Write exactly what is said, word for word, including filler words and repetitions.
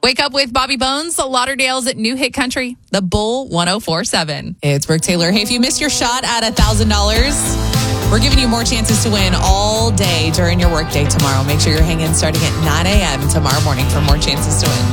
Wake up with Bobby Bones, Lauderdale's New Hit Country, the Bull one oh four point seven. It's Brooke Taylor. Hey, if you missed your shot at one thousand dollars, we're giving you more chances to win all day during your workday tomorrow. Make sure you're hanging starting at nine a.m. tomorrow morning for more chances to win.